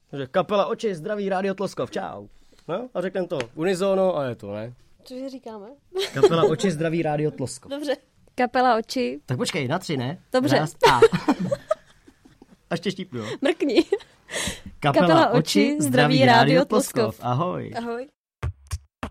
Takže kapela Oči, zdraví, Rádio Tloskov, čau. No, a řekneme to unizono a je to, ne? Cože říkáme? Kapela Oči, zdraví, Rádio Tloskov. Dobře. Kapela Oči. Tak počkej, na 3, ne? Dobře. Raz, a. A ještě štípnu, jo? Mrkni. Kapela Oči, zdraví, Rádio Tloskov. Ahoj. Ahoj.